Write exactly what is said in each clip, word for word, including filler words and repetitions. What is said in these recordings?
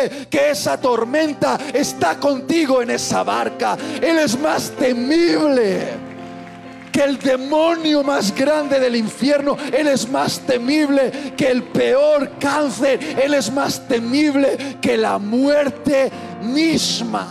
sabe que esa tormenta está contigo en esa barca. Él es más temible que el demonio más grande del infierno. Él es más temible que el peor cáncer. Él es más temible que la muerte misma.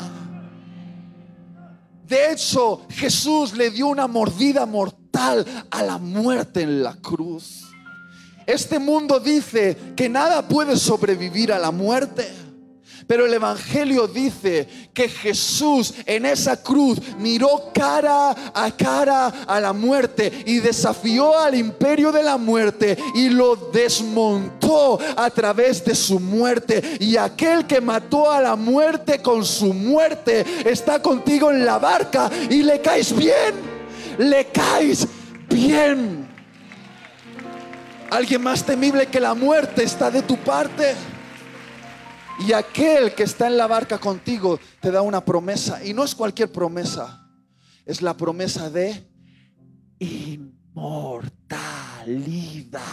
De hecho, Jesús le dio una mordida mortal a la muerte en la cruz. Este mundo dice que nada puede sobrevivir a la muerte, pero el Evangelio dice que Jesús en esa cruz miró cara a cara a la muerte y desafió al imperio de la muerte y lo desmontó a través de su muerte. Y aquel que mató a la muerte con su muerte está contigo en la barca y le caes bien, le caes bien. Alguien más temible que la muerte está de tu parte. Y aquel que está en la barca contigo te da una promesa. Y no es cualquier promesa. Es la promesa de inmortalidad.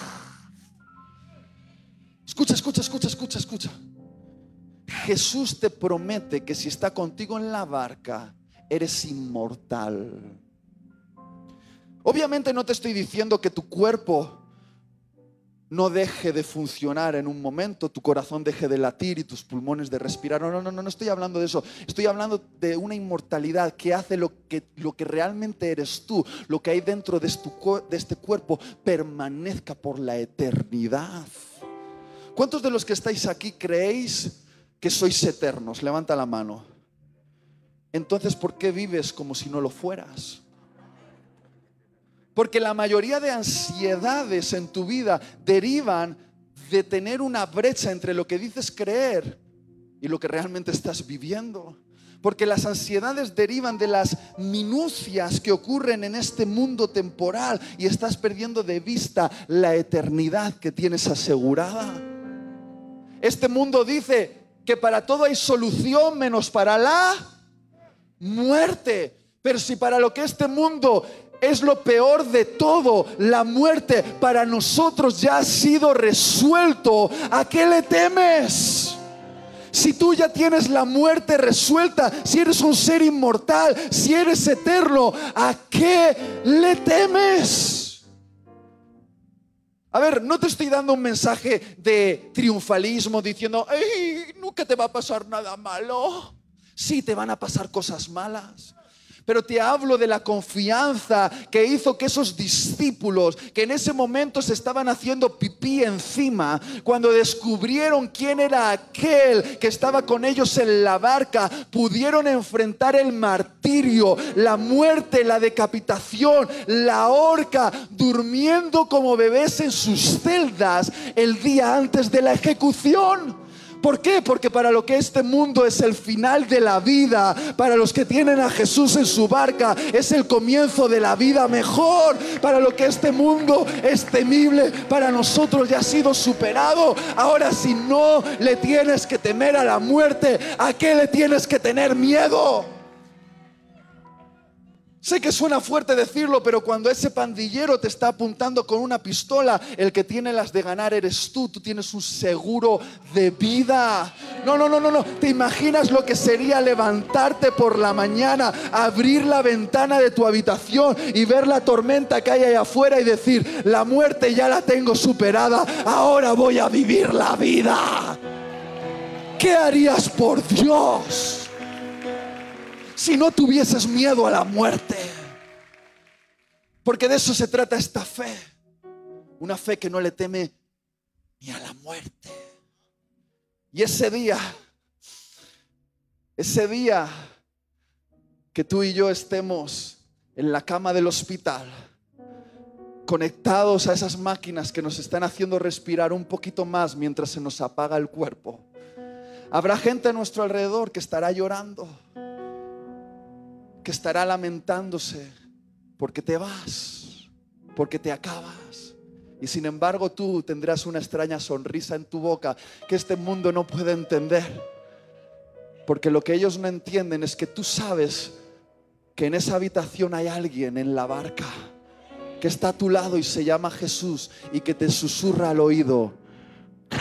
Escucha, escucha, escucha, escucha, escucha. Jesús te promete que si está contigo en la barca, eres inmortal. Obviamente no te estoy diciendo que tu cuerpo no deje de funcionar en un momento, tu corazón deje de latir y tus pulmones de respirar. No, no, no, no estoy hablando de eso. Estoy hablando de una inmortalidad que hace lo que, lo que realmente eres tú, lo que hay dentro de, tu, de este cuerpo permanezca por la eternidad. ¿Cuántos de los que estáis aquí creéis que sois eternos? Levanta la mano. Entonces, ¿por qué vives como si no lo fueras? Porque la mayoría de ansiedades en tu vida derivan de tener una brecha entre lo que dices creer y lo que realmente estás viviendo. Porque las ansiedades derivan de las minucias que ocurren en este mundo temporal y estás perdiendo de vista la eternidad que tienes asegurada. Este mundo dice que para todo hay solución menos para la muerte. Pero si para lo que este mundo es lo peor de todo, la muerte, para nosotros ya ha sido resuelto, ¿a qué le temes? Si tú ya tienes la muerte resuelta, si eres un ser inmortal, si eres eterno, ¿a qué le temes? A ver, no te estoy dando un mensaje de triunfalismo diciendo, ¡ay, nunca te va a pasar nada malo! Sí, te van a pasar cosas malas. Pero te hablo de la confianza que hizo que esos discípulos, que en ese momento se estaban haciendo pipí encima, cuando descubrieron quién era aquel que estaba con ellos en la barca, pudieron enfrentar el martirio, la muerte, la decapitación, la horca, durmiendo como bebés en sus celdas el día antes de la ejecución. ¿Por qué? Porque para lo que este mundo es el final de la vida, para los que tienen a Jesús en su barca es el comienzo de la vida mejor. Para lo que este mundo es temible, para nosotros ya ha sido superado. Ahora, si no le tienes que temer a la muerte, ¿a qué le tienes que tener miedo? Sé que suena fuerte decirlo, pero cuando ese pandillero te está apuntando con una pistola, el que tiene las de ganar eres tú. Tú tienes un seguro de vida. No, no, no, no, no. ¿Te imaginas lo que sería levantarte por la mañana, abrir la ventana de tu habitación y ver la tormenta que hay allá afuera y decir, la muerte ya la tengo superada, ahora voy a vivir la vida? ¿Qué harías por Dios si no tuvieses miedo a la muerte? Porque de eso se trata esta fe. Una fe que no le teme ni a la muerte. Y ese día, ese día que tú y yo estemos en la cama del hospital, conectados a esas máquinas que nos están haciendo respirar un poquito más mientras se nos apaga el cuerpo, habrá gente a nuestro alrededor que estará llorando, que estará lamentándose porque te vas, porque te acabas. Y sin embargo tú tendrás una extraña sonrisa en tu boca que este mundo no puede entender. Porque lo que ellos no entienden es que tú sabes que en esa habitación hay alguien en la barca que está a tu lado y se llama Jesús y que te susurra al oído,